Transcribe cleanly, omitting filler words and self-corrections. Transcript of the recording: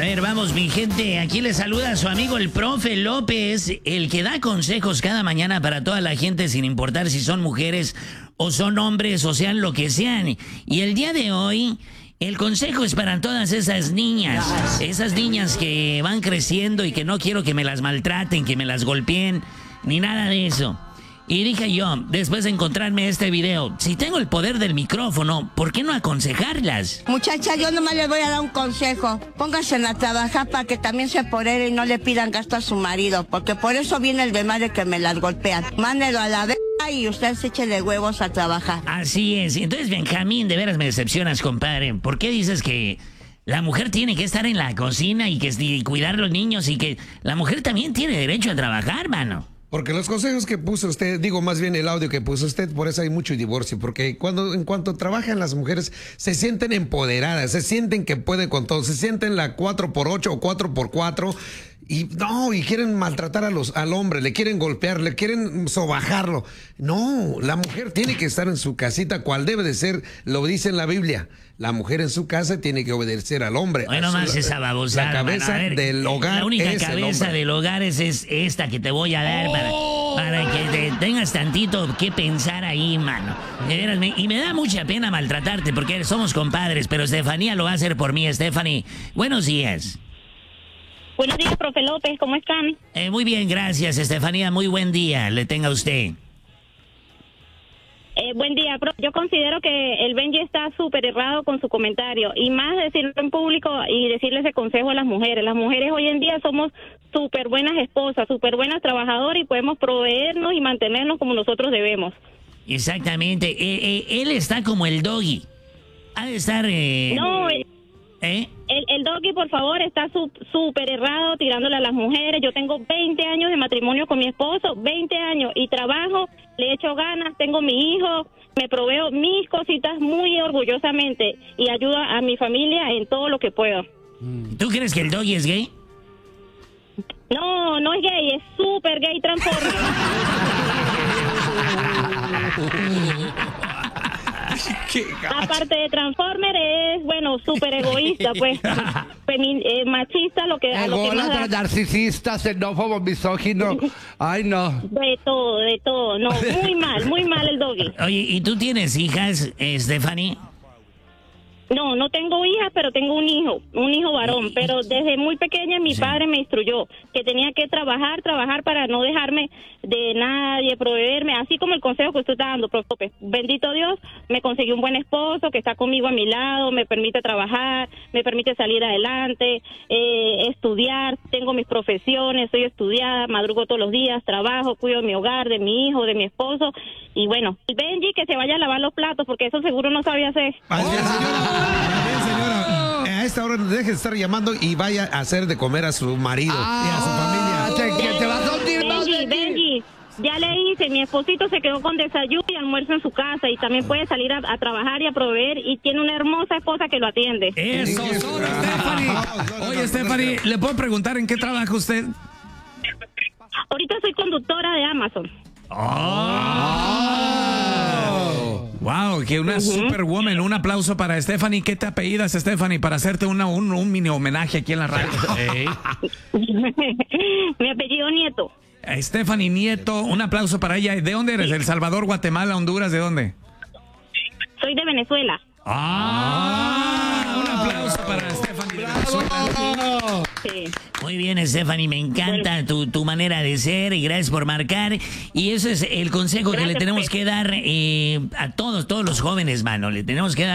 ver, vamos, mi gente. Aquí les saluda a su amigo el profe López, el que da consejos cada mañana para toda la gente, sin importar si son mujeres o son hombres o sean lo que sean. Y el día de hoy, el consejo es para todas esas niñas que van creciendo y que no quiero que me las maltraten, que me las golpeen, ni nada de eso. Y dije yo, después de encontrarme este video, si tengo el poder del micrófono, ¿por qué no aconsejarlas? Muchachas, yo nomás les voy a dar un consejo. Pónganse a trabajar para que también se apoderen y no le pidan gasto a su marido, porque por eso viene el demás de que me las golpean. Mándelo a la y usted se échele huevos a trabajar. Así es. Entonces, Benjamín, de veras me decepcionas, compadre. ¿Por qué dices que la mujer tiene que estar en la cocina y cuidar a los niños y que la mujer también tiene derecho a trabajar, mano? Porque los consejos que puso usted, digo más bien el audio que puso usted, por eso hay mucho divorcio, porque en cuanto trabajan las mujeres se sienten empoderadas, se sienten que pueden con todo, se sienten la 4x8 o 4x4 y quieren maltratar al hombre, le quieren golpear, le quieren sobajarlo. No, la mujer tiene que estar en su casita, cual debe de ser, lo dice en la Biblia. La mujer en su casa tiene que obedecer al hombre. Bueno, más esa babosada. La cabeza del hogar. La única es cabeza del hogar es esta que te voy a dar para que tengas tantito que pensar ahí, mano. Y me da mucha pena maltratarte porque somos compadres, pero Estefanía lo va a hacer por mí. Stephanie, buenos días. Buenos días, profe López, ¿cómo están? Muy bien, gracias, Estefanía. Muy buen día, le tenga usted. Buen día, profe. Yo considero que el Benji está súper errado con su comentario, y más decirlo en público y decirle ese consejo a las mujeres. Las mujeres hoy en día somos súper buenas esposas, súper buenas trabajadoras y podemos proveernos y mantenernos como nosotros debemos. Exactamente. Él está como el doggy. Ha de estar... No, el doggy, por favor, está súper errado tirándole a las mujeres. Yo tengo 20 años de matrimonio con mi esposo, 20 años, y trabajo, le echo ganas, tengo mi hijo, me proveo mis cositas muy orgullosamente y ayudo a mi familia en todo lo que puedo. ¿Tú crees que el doggy es gay? No, no es gay, es súper gay transformer. Aparte de transformer, es, bueno, súper egoísta, pues. Machista, lo que más narcisista, xenófobo, misógino. Ay, no. De todo. No, muy mal el doggy. Oye, ¿y tú tienes hijas, Stephanie? No, no tengo hijas, pero tengo un hijo varón. Pero desde muy pequeña mi padre me instruyó que tenía que trabajar para no dejarme de nadie, proveerme, así como el consejo que usted está dando, profe. Bendito Dios, me conseguí un buen esposo que está conmigo a mi lado, me permite trabajar, me permite salir adelante, estudiar, tengo mis profesiones, soy estudiada, madrugo todos los días, trabajo, cuido de mi hogar, de mi hijo, de mi esposo. Y bueno, el Benji que se vaya a lavar los platos, porque eso seguro no sabía hacer. Bien, señora. A esta hora deje de estar llamando y vaya a hacer de comer a su marido y a su familia. Te vas a hundir más, Benji, ya le hice, mi esposito se quedó con desayuno y almuerzo en su casa y también puede salir a trabajar y a proveer y tiene una hermosa esposa que lo atiende. Eso, Stephanie. Oye, Stephanie, ¿le puedo preguntar en qué trabaja usted? Ahorita soy conductora de Amazon. Wow, que una superwoman. Un aplauso para Stephanie. ¿Qué te apellidas, Stephanie? Para hacerte un mini homenaje aquí en la radio. Mi apellido Nieto. Stephanie Nieto, un aplauso para ella. ¿De dónde eres? ¿El Salvador, Guatemala, Honduras? ¿De dónde? Soy de Venezuela. Un aplauso para Stephanie de Venezuela. Sí. Muy bien, Stephanie, me encanta tu manera de ser y gracias por marcar. Y eso es el consejo que le tenemos que dar a todos los jóvenes, mano. Le tenemos que dar